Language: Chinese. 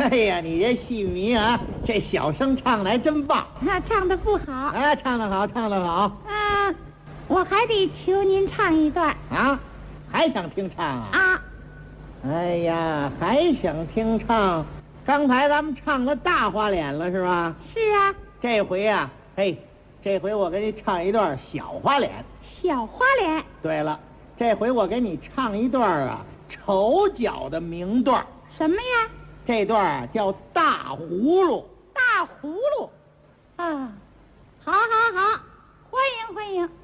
哎呀，你这戏迷啊，这小声唱的还真棒。 那唱的不好。 哎，唱得好，唱得好。 我还得求您唱一段。 啊，还想听唱啊？ 啊。 哎呀，还想听唱？刚才咱们唱了大花脸了是吧？ 是啊。 这回啊，嘿，这回我给你唱一段小花脸。 小花脸。 对了，这回我给你唱一段啊丑角的名段。 什么呀？ 这段啊叫大葫芦。 大葫芦。啊，好好好，欢迎欢迎。